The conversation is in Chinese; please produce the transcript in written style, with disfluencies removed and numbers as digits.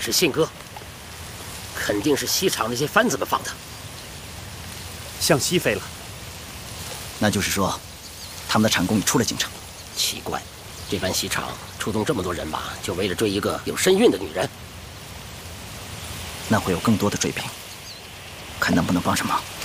是信鸽，肯定是西厂那些番子们放的。 向西飞了。 那就是说，他们的产工已出了京城。 奇怪，这般西厂出动这么多人马，就为了追一个有身孕的女人。 那会有更多的追兵，看能不能帮上忙。